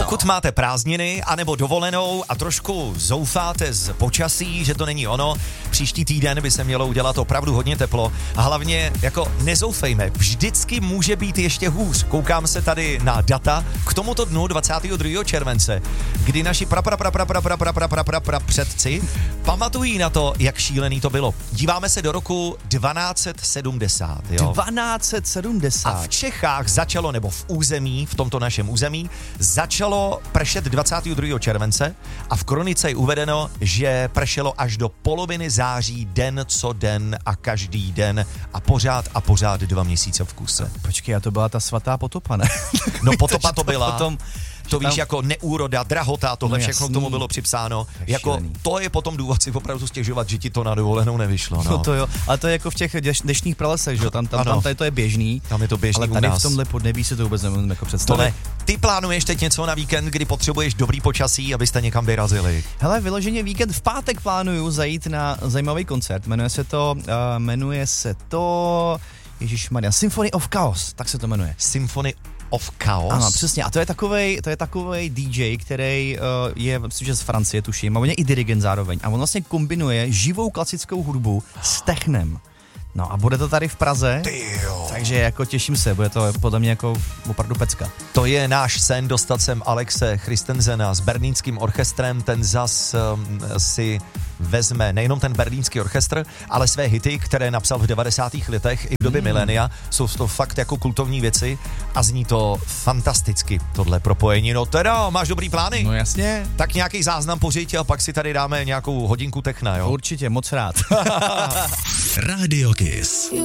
Pokud máte prázdniny anebo dovolenou a trošku zoufáte z počasí, že to není ono, příští týden by se mělo udělat opravdu hodně teplo a hlavně jako nezoufejme, vždycky může být ještě hůř. Koukám se tady na data k tomuto dnu 22. července, kdy naši předci pamatují na to, jak šílený to bylo. Díváme se do roku 1270, jo? 1270. A v Čechách začalo, nebo v tomto našem území, začalo pršet 22. července a v kronice je uvedeno, že pršelo až do poloviny září den co den a každý den a pořád 2 měsíce v kuse. Počkej, a to byla ta svatá potopa, ne? No potopa to byla. Potom, to víš, jako neúroda, drahota, tohle všechno k tomu bylo připsáno. Jako to je potom důvod si opravdu stěžovat, že ti to na dovolenou nevyšlo. No to jo, ale to je jako v těch dnešních pralesech, že jo, tam tady to je běžný. Tam je to běžný ale tady v tomhle podnebí si to vůbec nemůžeme jako představit. Ty plánuješ teď něco na víkend, kdy potřebuješ dobrý počasí, abyste někam vyrazili? Hele, vyloženě víkend v pátek plánuju zajít na zajímavý koncert. Jmenuje se to Ježišmarja, Symphony of Chaos, tak se to jmenuje. Symphony of Chaos? Ano, přesně. A to je takovej DJ, který je, myslím, že z Francie, tuším, a on je i dirigent zároveň. A on vlastně kombinuje živou klasickou hudbu s technem. No a bude to tady v Praze, takže jako těším se, bude to podle mě jako opravdu pecka. To je náš sen, dostat sem Alexe Christensena s berlínským orchestrem, ten zas si vezme nejenom ten berlínský orchestr, ale své hity, které napsal v 90. letech i v době milénia, jsou to fakt jako kultovní věci a zní to fantasticky, tohle propojení. No teda, máš dobrý plány? No jasně. Tak nějaký záznam pořiď a pak si tady dáme nějakou hodinku techna, jo? Určitě, moc rád. Radio Kiss.